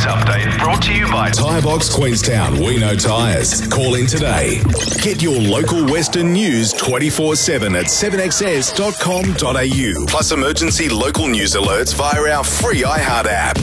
News Update brought to you by Tyre Box Queenstown. We know tyres. Call in today. Get your local Western news 24/7 at 7XS.com.au. Plus emergency local news alerts via our free iHeart app.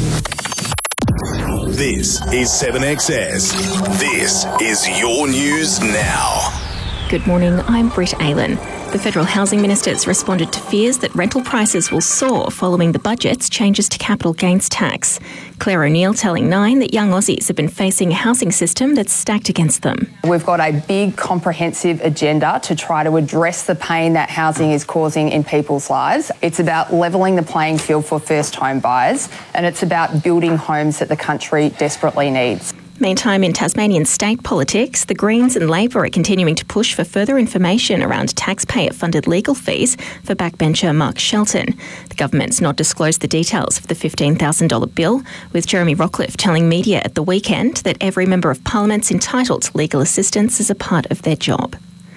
This is 7XS. This is your news now. Good morning, I'm Britt Aylan. The Federal Housing Minister's responded to fears that rental prices will soar following the budget's changes to capital gains tax. Claire O'Neill telling Nine that young Aussies have been facing a housing system that's stacked against them. We've got a big comprehensive agenda to try to address the pain that housing is causing in people's lives. It's about levelling the playing field for first home buyers, and it's about building homes that the country desperately needs. Meantime, in Tasmanian state politics, the Greens and Labor are continuing to push for further information around taxpayer-funded legal fees for backbencher Mark Shelton. The government's not disclosed the details of the $15,000 bill, with Jeremy Rockliff telling media at the weekend that every member of Parliament's entitled to legal assistance as a part of their job.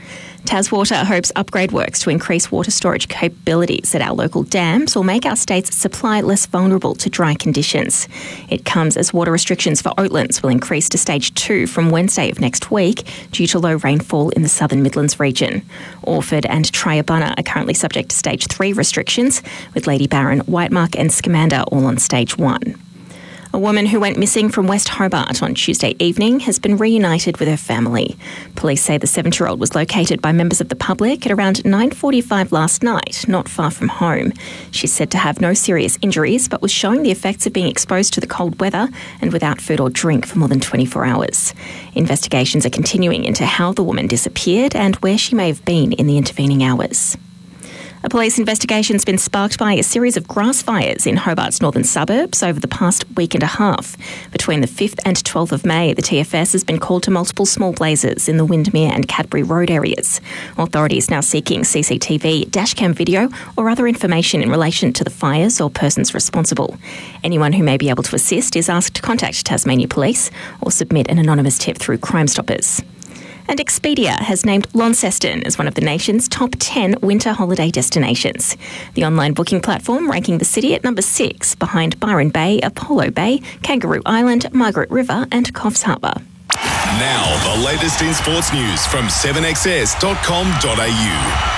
Taswater hopes upgrade works to increase water storage capabilities at our local dams will make our state's supply less vulnerable to dry conditions. It comes as water restrictions for Oatlands will increase to Stage 2 from Wednesday of next week due to low rainfall in the Southern Midlands region. Orford and Triabunna are currently subject to Stage 3 restrictions, with Lady Baron, Whitemark and Scamander all on Stage 1. A woman who went missing from West Hobart on Tuesday evening has been reunited with her family. Police say the 70-year-old was located by members of the public at around 9:45 last night, not far from home. She's said to have no serious injuries, but was showing the effects of being exposed to the cold weather and without food or drink for more than 24 hours. Investigations are continuing into how the woman disappeared and where she may have been in the intervening hours. A police investigation has been sparked by a series of grass fires in Hobart's northern suburbs over the past week and a half. Between the 5th and 12th of May, the TFS has been called to multiple small blazes in the Windermere and Cadbury Road areas. Authorities now seeking CCTV, dashcam video or other information in relation to the fires or persons responsible. Anyone who may be able to assist is asked to contact Tasmania Police or submit an anonymous tip through Crime Stoppers. And Expedia has named Launceston as one of the nation's top 10 winter holiday destinations. The online booking platform ranking the city at number 6 behind Byron Bay, Apollo Bay, Kangaroo Island, Margaret River and Coffs Harbour. Now, the latest in sports news from 7XS.com.au.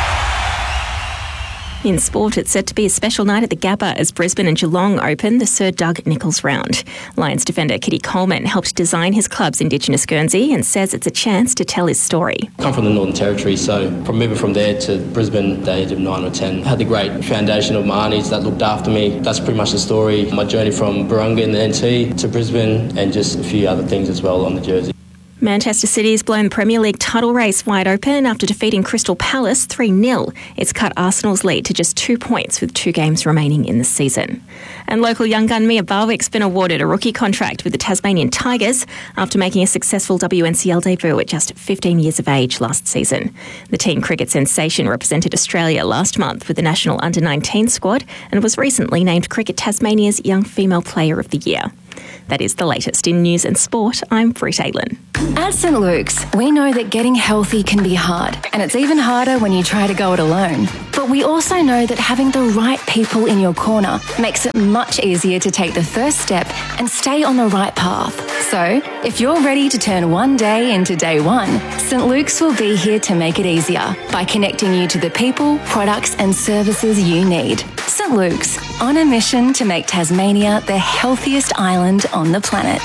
In sport, it's set to be a special night at the Gabba as Brisbane and Geelong open the Sir Doug Nicholls round. Lions defender Kitty Coleman helped design his club's Indigenous Guernsey and says it's a chance to tell his story. I come from the Northern Territory, so from moving from there to Brisbane at the age of 9 or 10, I had the great foundation of my aunties that looked after me. That's pretty much the story. My journey from Barunga in the NT to Brisbane and just a few other things as well on the jersey. Manchester City's blown the Premier League title race wide open after defeating Crystal Palace 3-0. It's cut Arsenal's lead to just 2 points with 2 games remaining in the season. And local young gun Mia Barwick's been awarded a rookie contract with the Tasmanian Tigers after making a successful WNCL debut at just 15 years of age last season. The teen cricket sensation represented Australia last month with the national under-19 squad and was recently named Cricket Tasmania's Young Female Player of the Year. That is the latest in news and sport. I'm Britt Aylan. At St Luke's, we know that getting healthy can be hard, and it's even harder when you try to go it alone. But we also know that having the right people in your corner makes it much easier to take the first step and stay on the right path. So, if you're ready to turn one day into day one, St Luke's will be here to make it easier by connecting you to the people, products and services you need. St Luke's, on a mission to make Tasmania the healthiest island on the planet.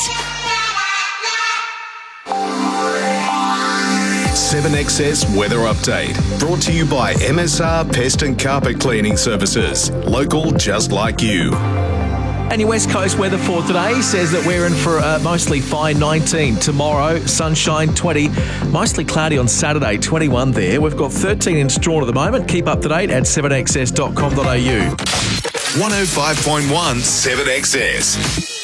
7XS Weather Update, brought to you by MSR Pest and Carpet Cleaning Services. Local just like you. And your West Coast weather for today says that we're in for mostly fine 19. Tomorrow, sunshine 20. Mostly cloudy on Saturday, 21 there. We've got 13 in Strawn at the moment. Keep up to date at 7xs.com.au. 105.1 7XS.